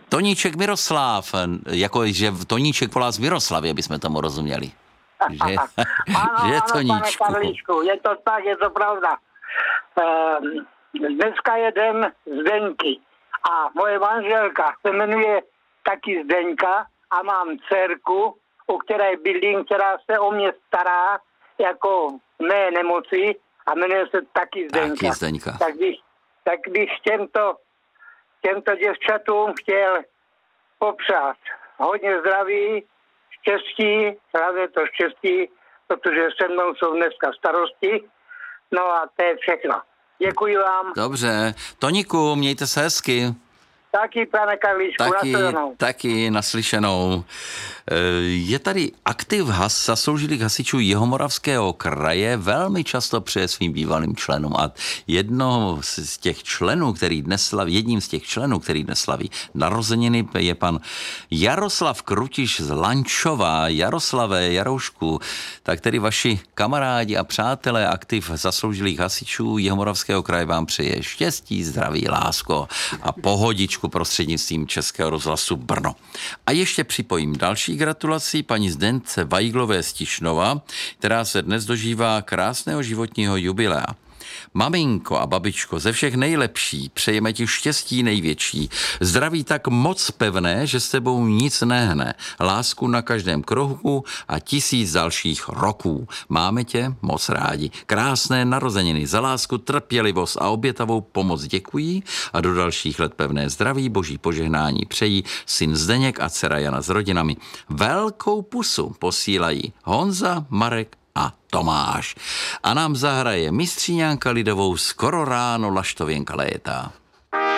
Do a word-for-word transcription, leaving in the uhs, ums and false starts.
Toníček Miroslav, jako že Toníček volá z Miroslavy, aby jsme tomu rozuměli. Že, ano, že ano, Toníčku. pane Karlíčku, je to tak, je to pravda. Ehm, dneska je den Zdeňky a moje manželka se jmenuje taky Zdeňka a mám dcerku, u které bydlím, která se o mě stará jako mé nemoci a jmenuje se taky Zdeňka. Taky Zdeňka. Tak bych, tak bych těmto, těmto děvčatům chtěl popřát hodně zdraví, štěstí, právě to štěstí, protože se mnou jsou dneska starosti. No a to je všechno. Děkuji vám. Dobře. Toníku, mějte se hezky. Taky, pane Karlíčku, Taky, naslyšenou. taky naslyšenou. Je tady aktiv has, zasloužilých hasičů Jihomoravského kraje, velmi často přeje svým bývalým členům. A jedno z těch členů, který dnes slaví, jedním z těch členů, který dnes slaví narozeniny, je pan Jaroslav Krutiš z Lančova. Jaroslave, Jaroušku, tak tedy vaši kamarádi a přátelé aktiv zasloužilých hasičů Jihomoravského kraje vám přeje štěstí, zdraví, lásko a pohodičku prostřednictvím Českého rozhlasu Brno. A ještě připojím další gratulaci paní Zdence Vajglové z Tišnova, která se dnes dožívá krásného životního jubilea. Maminko a babičko, ze všech nejlepší, přejeme ti štěstí největší, zdraví tak moc pevné, že s tebou nic nehne, lásku na každém kroku a tisíc dalších roků. Máme tě moc rádi. Krásné narozeniny, za lásku, trpělivost a obětavou pomoc děkují a do dalších let pevné zdraví, boží požehnání přejí syn Zdeněk a dcera Jana s rodinami. Velkou pusu posílají Honza, Marek a Tomáš. A nám zahraje mistříňánka lidovou Skoro ráno Laštověnka létá.